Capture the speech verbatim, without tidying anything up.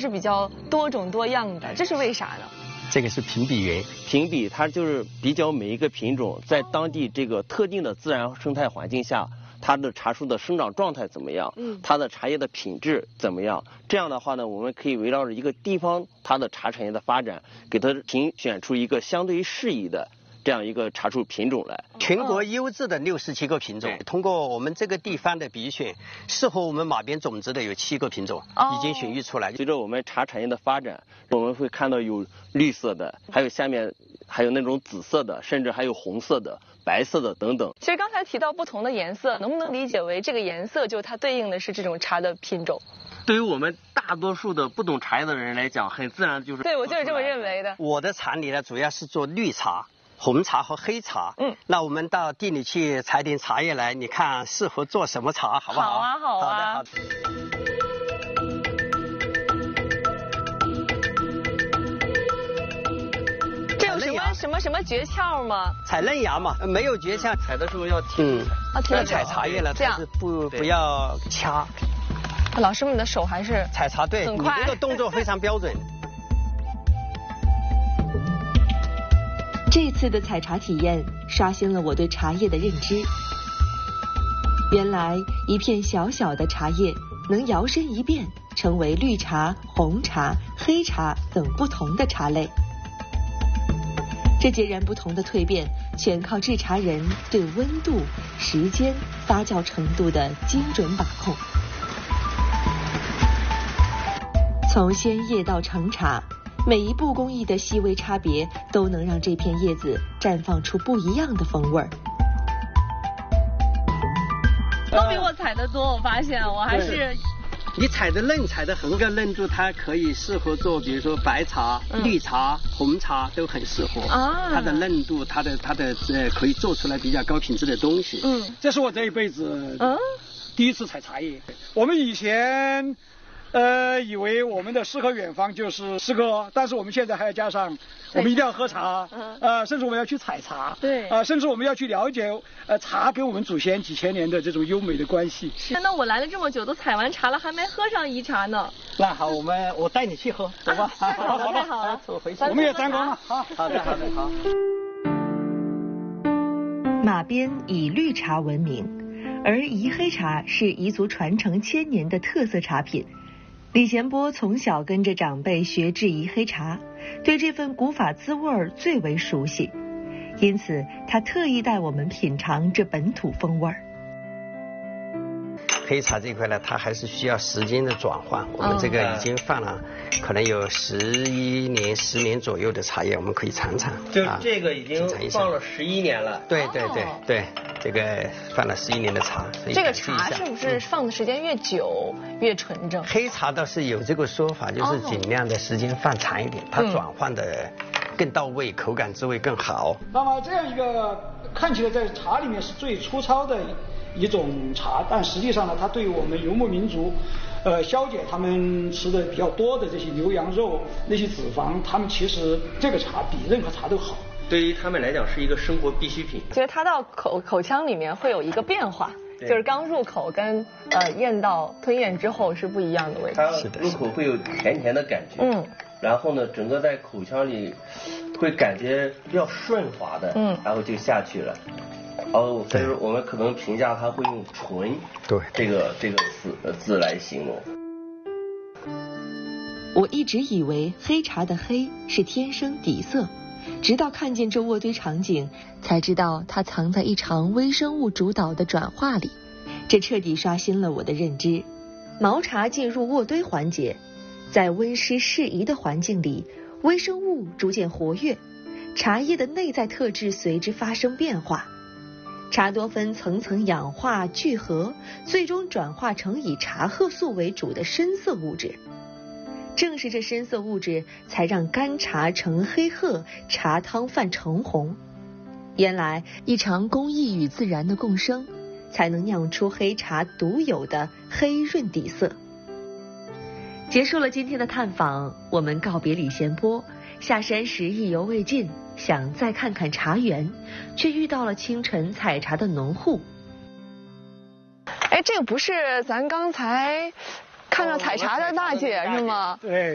是比较多种多样的，这是为啥呢？ 这个是评比员， 评比它就是比较每一个品种在当地这个特定的自然生态环境下，它的茶树的生长状态怎么样，嗯，它的茶叶的品质怎么样？这样的话呢，我们可以围绕着一个地方它的茶产业的发展，给它评选出一个相对于适宜的这样一个茶树品种来。 全国优质的六十七个品种，通过我们这个地方的比选，适合我们马鞭种植的有七个品种，已经选育出来。 随着我们茶产业的发展，我们会看到有绿色的，还有下面还有那种紫色的，甚至还有红色的、白色的等等。 其实刚才提到不同的颜色，能不能理解为这个颜色就它对应的是这种茶的品种？ 对于我们大多数的不懂茶叶的人来讲，很自然就是。 对，我就是这么认为的。 我的厂里呢，主要是做绿茶、红茶和黑茶。嗯，那我们到地里去采点茶叶来，你看适合做什么茶，好不好？ 好啊，好啊。 好的，好的。 这有什么什么什么诀窍吗？ 采嫩芽嘛，没有诀窍。 采的时候要停， 嗯，啊，停采茶叶了，这样不不要掐。 老师们，你的手还是采茶对， 很快， 你这个动作非常标准。 这次的采茶体验刷新了我对茶叶的认知。原来一片小小的茶叶能摇身一变成为绿茶、红茶、黑茶等不同的茶类。这截然不同的蜕变，全靠制茶人对温度、时间、发酵程度的精准把控。从鲜叶到成茶，每一步工艺的细微差别，都能让这片叶子绽放出不一样的风味儿。 都比我采的多，我发现我还是。 你采的嫩，采的很，这个嫩度它可以适合做，比如说白茶、嗯、绿茶、红茶都很适合。啊，它的嫩度，它的它的呃，可以做出来比较高品质的东西。 嗯，这是我这一辈子嗯第一次采茶叶。我们以前。呃，以为我们的诗和远方就是诗歌，但是我们现在还要加上，我们一定要喝茶，呃，甚至我们要去采茶，对，啊、呃，甚至我们要去了解，呃，茶跟我们祖先几千年的这种优美的关系。 是，那我来了这么久，都采完茶了，还没喝上颐茶呢。 那好，我们我带你去喝，走吧。 太好了，太好了， 走回去。 我们也沾光了。好， 好的，好的，好。 马鞭以绿茶闻名，而颐黑茶是彝族传承千年的特色茶品。李贤波从小跟着长辈学制颐黑茶，对这份古法滋味最为熟悉，因此他特意带我们品尝这本土风味儿。 黑茶这块呢，它还是需要时间的转换。我们这个已经放了，可能有十一年、十年左右的茶叶，我们可以尝尝。 就这个已经放了十一年了。 对对对对，这个放了十一年的茶。 这个茶是不是放的时间越久越纯正？ 黑茶倒是有这个说法，就是尽量的时间放长一点，它转换的更到位，口感滋味更好。 那么这样一个看起来在茶里面是最粗糙的一种茶，但实际上呢，它对于我们游牧民族，呃，消解他们吃的比较多的这些牛羊肉那些脂肪，他们其实这个茶比任何茶都好。 对于他们来讲是一个生活必需品。 其实它到口口腔里面会有一个变化，就是刚入口跟呃咽到吞咽之后是不一样的味道。 它入口会有甜甜的感觉，嗯，然后呢，整个在口腔里会感觉比较顺滑的，嗯，然后就下去了。哦，所以说我们可能评价它会用纯，对这个这个字字来形容。 我一直以为黑茶的黑是天生底色，直到看见这渥堆场景，才知道它藏在一场微生物主导的转化里。这彻底刷新了我的认知。毛茶进入渥堆环节，在温湿适宜的环境里，微生物逐渐活跃，茶叶的内在特质随之发生变化。茶多酚层层氧化聚合，最终转化成以茶褐素为主的深色物质。正是这深色物质，才让干茶呈黑褐，茶汤泛橙红。原来一场工艺与自然的共生，才能酿出黑茶独有的黑润底色。结束了今天的探访，我们告别李贤波，下山时意犹未尽，想再看看茶园，却遇到了清晨采茶的农户。 哎，这个不是咱刚才看到采茶的大姐是吗？ 对。